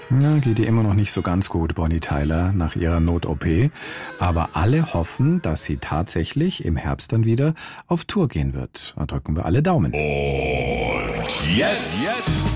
Ja, geht ihr immer noch nicht so ganz gut, Bonnie Tyler, nach ihrer Not-OP. Aber alle hoffen, dass sie tatsächlich im Herbst dann wieder auf Tour gehen wird. Da drücken wir alle Daumen. Und jetzt.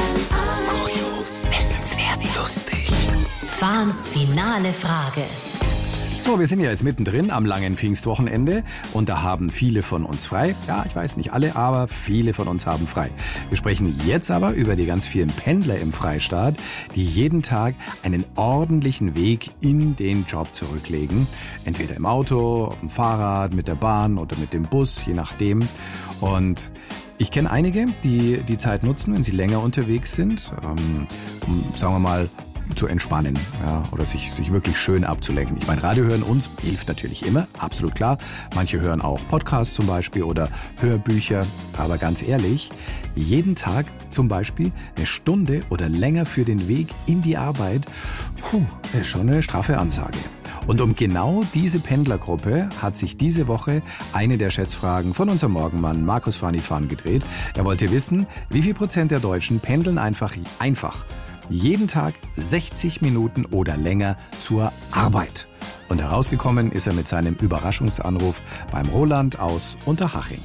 Kurios, wissenswert, lustig. Fahns finale Frage. So, wir sind ja jetzt mittendrin am langen Pfingstwochenende und da haben viele von uns frei. Ja, ich weiß nicht alle, aber viele von uns haben frei. Wir sprechen jetzt aber über die ganz vielen Pendler im Freistaat, die jeden Tag einen ordentlichen Weg in den Job zurücklegen. Entweder im Auto, auf dem Fahrrad, mit der Bahn oder mit dem Bus, je nachdem. Und ich kenne einige, die die Zeit nutzen, wenn sie länger unterwegs sind, um, sagen wir mal, zu entspannen, ja, oder sich wirklich schön abzulenken. Ich meine, Radio hören uns hilft natürlich immer, absolut klar. Manche hören auch Podcasts zum Beispiel oder Hörbücher. Aber ganz ehrlich, jeden Tag zum Beispiel eine Stunde oder länger für den Weg in die Arbeit, ist schon eine straffe Ansage. Und um genau diese Pendlergruppe hat sich diese Woche eine der Schätzfragen von unserem Morgenmann Markus Fanifan gedreht. Er wollte wissen, wie viel Prozent der Deutschen pendeln einfach jeden Tag 60 Minuten oder länger zur Arbeit. Und herausgekommen ist er mit seinem Überraschungsanruf beim Roland aus Unterhaching.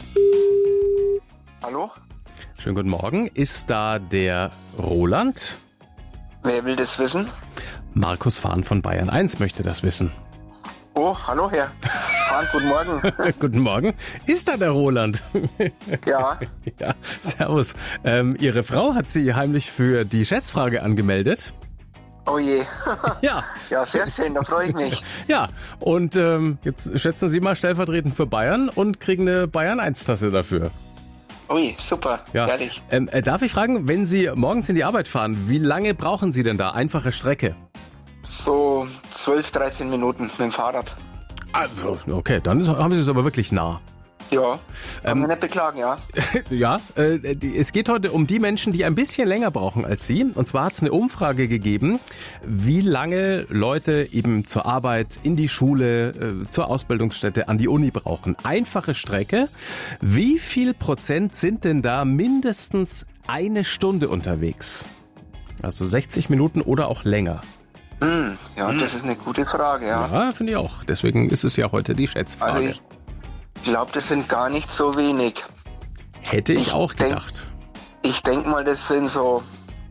Hallo? Schönen guten Morgen. Ist da der Roland? Wer will das wissen? Markus Fahn von Bayern 1 möchte das wissen. Oh, hallo Herr. Fahn, guten Morgen. Guten Morgen. Ist da der Roland? Ja. Ja, servus. Ihre Frau hat Sie heimlich für die Schätzfrage angemeldet. Oh je. Ja. Ja, sehr schön, da freue ich mich. Ja, und jetzt schätzen Sie mal stellvertretend für Bayern und kriegen eine Bayern 1-Tasse dafür. Ui, super, Ja. ehrlich. Darf ich fragen, wenn Sie morgens in die Arbeit fahren, wie lange brauchen Sie denn da? Einfache Strecke. So 12, 13 Minuten mit dem Fahrrad. Also, okay, dann haben Sie es aber wirklich nah. Ja, kann man nicht beklagen, ja. Ja, es geht heute um die Menschen, die ein bisschen länger brauchen als Sie. Und zwar hat es eine Umfrage gegeben, wie lange Leute eben zur Arbeit, in die Schule, zur Ausbildungsstätte, an die Uni brauchen. Einfache Strecke. Wie viel Prozent sind denn da mindestens eine Stunde unterwegs? Also 60 Minuten oder auch länger. Ja, das ist eine gute Frage, ja. Ja, finde ich auch. Deswegen ist es ja heute die Schätzfrage. Also ich glaube, das sind gar nicht so wenig. Hätte ich auch gedacht. Ich denke mal, das sind so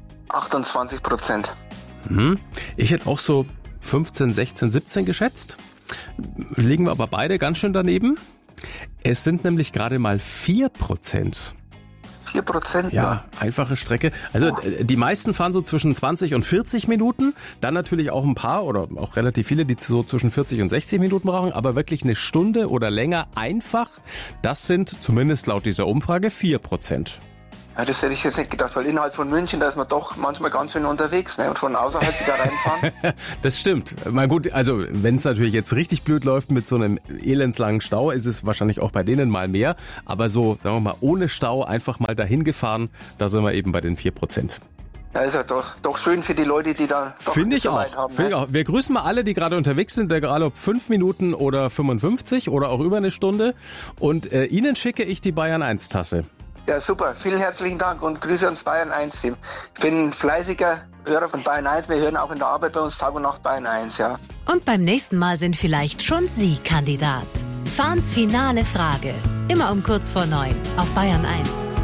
28%. Ich hätte auch so 15, 16, 17 geschätzt. Liegen wir aber beide ganz schön daneben. Es sind nämlich gerade mal 4%. 4%? Ja, einfache Strecke. Also die meisten fahren so zwischen 20 und 40 Minuten. Dann natürlich auch ein paar oder auch relativ viele, die so zwischen 40 und 60 Minuten brauchen. Aber wirklich eine Stunde oder länger einfach, das sind zumindest laut dieser Umfrage 4%. Ja, das hätte ich jetzt nicht gedacht, weil innerhalb von München, da ist man doch manchmal ganz schön unterwegs, ne? Und von außerhalb wieder reinfahren. Das stimmt. Mal gut, also wenn es natürlich jetzt richtig blöd läuft mit so einem elendslangen Stau, ist es wahrscheinlich auch bei denen mal mehr. Aber so, sagen wir mal, ohne Stau einfach mal dahin gefahren, da sind wir eben bei den 4%. Ja, ist ja doch schön für die Leute, die da doch Finde ich so auch. weit haben. Finde ich auch. Wir grüßen mal alle, die gerade unterwegs sind, egal ob 5 Minuten oder 55 oder auch über eine Stunde. Und Ihnen schicke ich die Bayern 1 Tasse. Ja, super. Vielen herzlichen Dank und Grüße ans Bayern 1 Team. Ich bin ein fleißiger Hörer von Bayern 1. Wir hören auch in der Arbeit bei uns Tag und Nacht Bayern 1, ja. Und beim nächsten Mal sind vielleicht schon Sie Kandidat. Fahns finale Frage. Immer um kurz vor 9 auf Bayern 1.